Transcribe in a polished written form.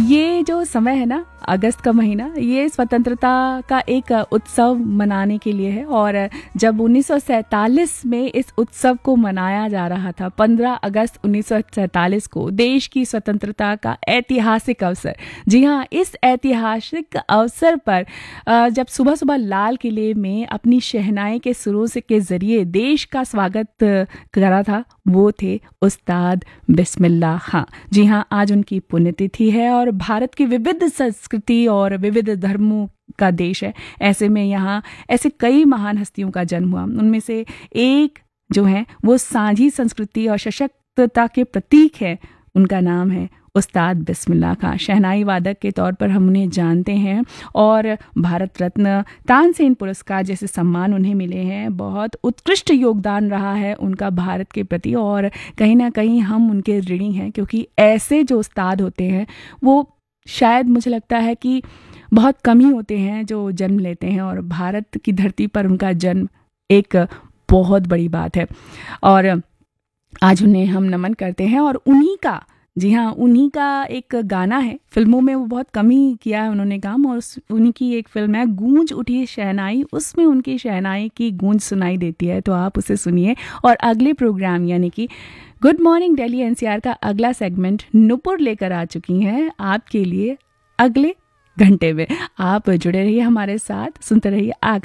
ये जो समय है ना, अगस्त का महीना, ये स्वतंत्रता का एक उत्सव मनाने के लिए है। और जब 1947 में इस उत्सव को मनाया जा रहा था, 15 अगस्त 1947 को, देश की स्वतंत्रता का ऐतिहासिक अवसर। जी हाँ, इस ऐतिहासिक अवसर पर जब सुबह सुबह लाल किले में अपनी शहनाई के सुरों से के जरिए देश का स्वागत करा था, वो थे उस्ताद बिस्मिल्लाह खां। जी हाँ, आज उनकी पुण्यतिथि है और भारत की विविध संस्कृति और विविध धर्मों का देश है। ऐसे में यहाँ ऐसे कई महान हस्तियों का जन्म हुआ। उनमें से एक जो है वो साझी संस्कृति और सशक्तता के प्रतीक है। उनका नाम है उस्ताद बिस्मिल्लाह खां। शहनाई वादक के तौर पर हम उन्हें जानते हैं और भारत रत्न, तानसेन पुरस्कार जैसे सम्मान उन्हें मिले हैं। बहुत उत्कृष्ट योगदान रहा है उनका भारत के प्रति और कहीं ना कहीं हम उनके ऋणी हैं, क्योंकि ऐसे जो उस्ताद होते हैं वो शायद मुझे लगता है कि बहुत कम ही होते हैं जो जन्म लेते हैं, और भारत की धरती पर उनका जन्म एक बहुत बड़ी बात है। और आज उन्हें हम नमन करते हैं। और उन्हीं का, जी हाँ, उन्हीं का एक गाना है, फिल्मों में वो बहुत कम ही किया है उन्होंने काम, और उन्हीं की एक फिल्म है गूंज उठी शहनाई, उसमें उनकी शहनाई की गूंज सुनाई देती है, तो आप उसे सुनिए। और अगले प्रोग्राम यानी कि गुड मॉर्निंग दिल्ली एनसीआर का अगला सेगमेंट नुपुर लेकर आ चुकी हैं आपके लिए अगले घंटे में। आप जुड़े रहिए हमारे साथ, सुनते रहिए आकाश